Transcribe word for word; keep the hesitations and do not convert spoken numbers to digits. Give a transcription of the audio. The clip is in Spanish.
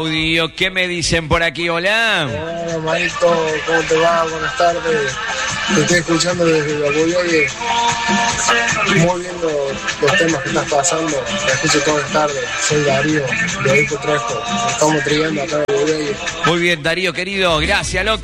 audio. ¿Qué me dicen por aquí? Hola. Hola, Marito, ¿cómo te va? Buenas tardes. Te estoy escuchando desde Babuyoye. Muy bien los, los temas que estás pasando. Te escucho todas las tardes. Soy Darío, de Ahí Potresco. Estamos trillando acá en Babuyoye. Muy bien, Darío, querido. Gracias, loco.